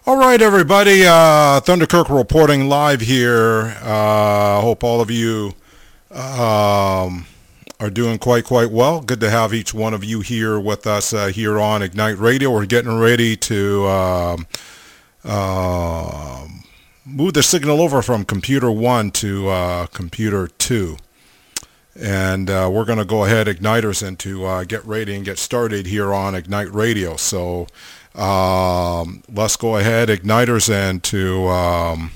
All right, everybody. Thunderkirk reporting live here. Hope all of you are doing quite well. Good to have each one of you here with us here on Ignite Radio. We're getting ready to move the signal over from computer 1 to computer 2. And we're going to go ahead, Igniters, and to get ready and get started here on Ignite Radio. So let's go ahead, Igniters, and to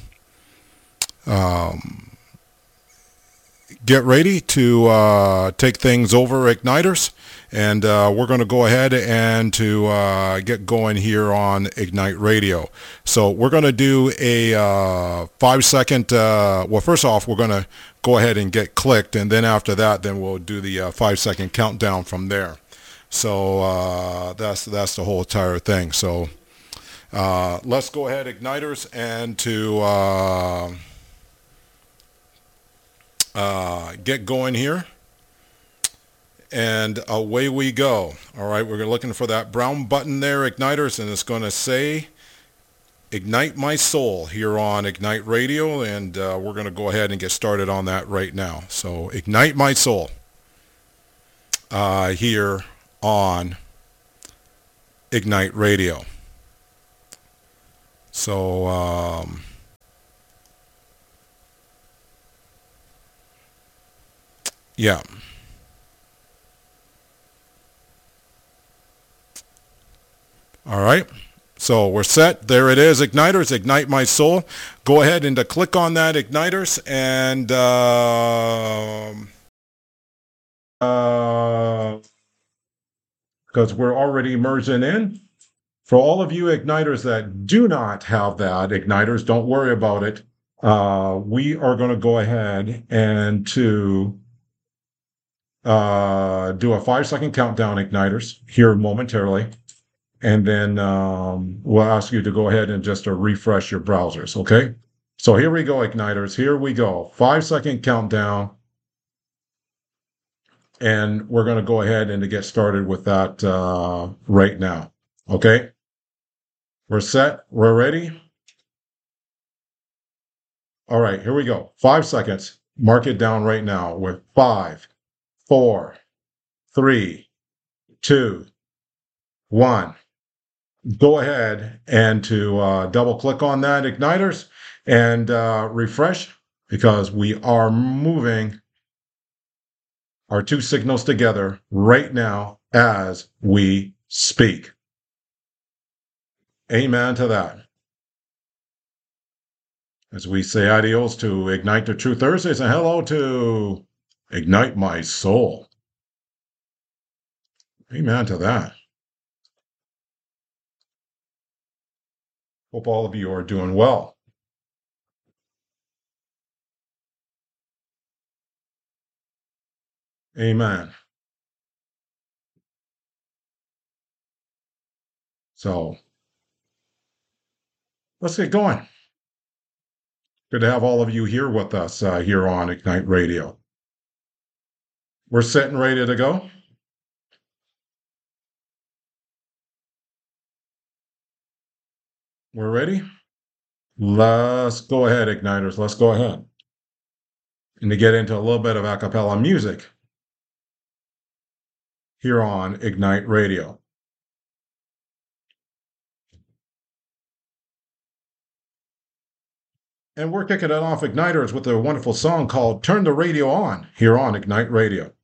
get ready to take things over, Igniters. And we're going to go ahead and to get going here on Ignite Radio. So we're going to do a 5-second, well, first off, we're going to go ahead and get clicked. And then after that, then we'll do the 5-second countdown from there. So that's the whole entire thing. So let's go ahead, Igniters, and to get going here. And away we go. All right, we're looking for that brown button there, Igniters, and it's going to say Ignite My Soul here on Ignite Radio, and we're going to go ahead and get started on that right now. So Ignite My Soul here on Ignite Radio. So yeah. All right, so we're set. There it is, Igniters, Ignite My Soul. Go ahead and click on that, Igniters, and because we're already merging in. For all of you Igniters that do not have that, Igniters, don't worry about it. We are going to go ahead and to do a 5-second countdown, Igniters, here momentarily. And then we'll ask you to go ahead and just refresh your browsers, okay? So here we go, Igniters. Here we go. 5-second countdown. And we're going to go ahead and to get started with that right now, okay? We're set. We're ready. All right, here we go. 5 seconds. Mark it down right now with 5, 4, 3, 2, 1. Go ahead and to double click on that, Igniters, and refresh, because we are moving our two signals together right now as we speak. Amen to that. As we say adios to Ignite the True Thursdays, and hello to Ignite My Soul. Amen to that. Hope all of you are doing well. Amen. So let's get going. Good to have all of you here with us here on Ignite Radio. We're set and ready to go. We're ready. Let's go ahead, Igniters. Let's go ahead. And to get into a little bit of a cappella music here on Ignite Radio. And we're kicking it off, Igniters, with a wonderful song called Turn the Radio On here on Ignite Radio.